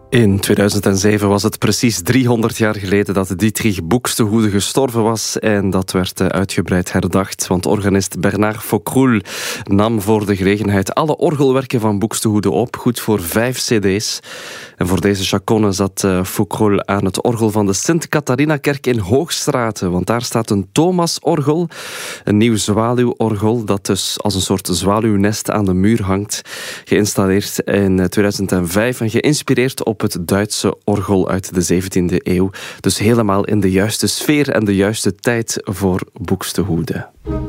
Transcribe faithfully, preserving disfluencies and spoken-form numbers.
In tweeduizend zeven was het precies driehonderd jaar geleden dat Dietrich Buxtehude gestorven was. En dat werd uitgebreid herdacht, want organist Bernard Faucroul nam voor de gelegenheid alle orgelwerken van Buxtehude op, goed voor vijf cd's. En voor deze chaconne zat Faucroul aan het orgel van de Sint-Catharina-kerk in Hoogstraten, want daar staat een Thomas-orgel, een nieuw zwaluworgel dat dus als een soort zwaluwnest aan de muur hangt, geïnstalleerd in tweeduizend vijf en geïnspireerd op het Duitse orgel uit de zeventiende eeuw. Dus helemaal in de juiste sfeer en de juiste tijd voor Buxtehude.